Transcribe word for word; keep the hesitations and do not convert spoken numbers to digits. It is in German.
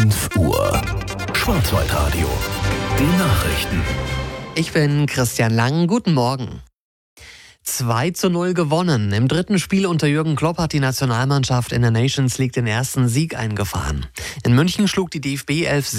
fünf Uhr. Schwarzwaldradio. Die Nachrichten. Ich bin Christian Lang. Guten Morgen. zwei zu null gewonnen. Im dritten Spiel unter Jürgen Klopp hat die Nationalmannschaft in der Nations League den ersten Sieg eingefahren. In München schlug die D F B elf